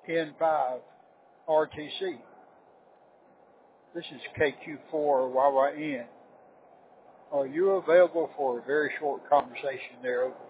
N5 RTC. This is KQ4YYN. Are you available for a very short conversation there over